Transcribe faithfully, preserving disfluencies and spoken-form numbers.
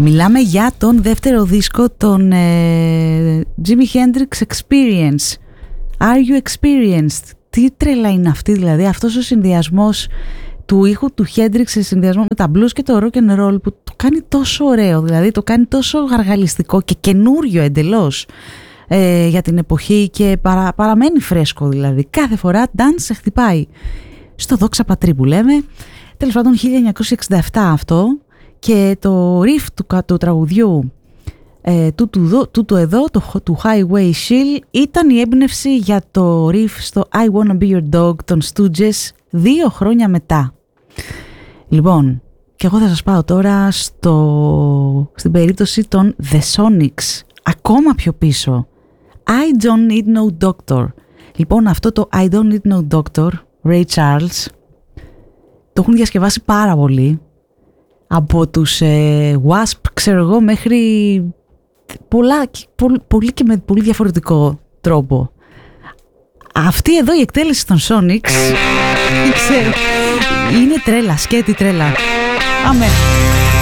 Μιλάμε για τον δεύτερο δίσκο, τον ε, Jimi Hendrix Experience. Are you experienced? Τι τρέλα είναι αυτή, δηλαδή αυτός ο συνδυασμός του ήχου του Hendrix σε συνδυασμό με τα blues και το rock and roll που το κάνει τόσο ωραίο, δηλαδή το κάνει τόσο γαργαλιστικό και καινούριο εντελώς ε, για την εποχή και παρα, παραμένει φρέσκο, δηλαδή κάθε φορά dance σε χτυπάει στο δόξα πατρί που λέμε. Τέλος πάντων χίλια εννιακόσια εξήντα επτά αυτό, και το riff του, του τραγουδιού ε, του, του, του, του εδώ, το, του Highway Shield, ήταν η έμπνευση για το riff στο I Wanna Be Your Dog των Stooges δύο χρόνια μετά. Λοιπόν, και εγώ θα σας πάω τώρα στο, στην περίπτωση των The Sonics, ακόμα πιο πίσω. I Don't Need No Doctor. Λοιπόν, αυτό το I Don't Need No Doctor, Ray Charles, το έχουν διασκευάσει πάρα πολύ από τους ε, Wasp, ξέρω εγώ, μέχρι πολλά, πολύ, πολύ και με πολύ διαφορετικό τρόπο. Αυτή εδώ η εκτέλεση των Sonics, δεν ξέρω, είναι τρέλα, σκέτη τρέλα. Αμέ.